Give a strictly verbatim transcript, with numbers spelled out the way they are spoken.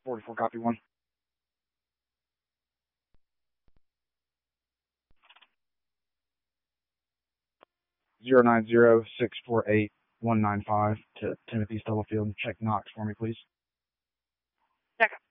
forty-four, copy one. Zero nine zero six four eight one nine five to Timothy Stubblefield. Check Knox for me, please. Second.